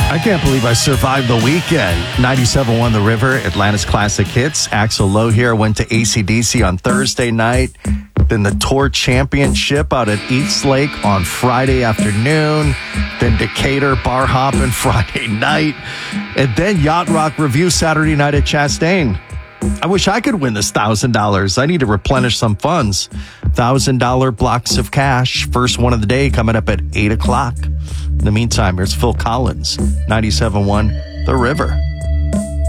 I can't believe I survived the weekend. 97.1 The River, Atlanta's classic hits. Axl Low here went to AC/DC on Thursday night. Then the Tour Championship out at East Lake on Friday afternoon. Then Decatur bar hopping Friday night. And then Yacht Rock Review Saturday night at Chastain. I wish I could win this $1,000. I need to replenish some funds. $1,000 blocks of cash. First one of the day coming up at 8 o'clock. In the meantime, here's Phil Collins, 97.1 The River.